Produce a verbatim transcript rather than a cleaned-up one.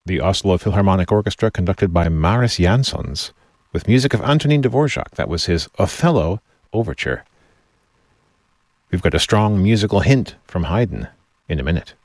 the Oslo Philharmonic Orchestra, conducted by Maris Jansons, with music of Antonin Dvorak. That was his Othello Overture. We've got a strong musical hint from Haydn in a minute.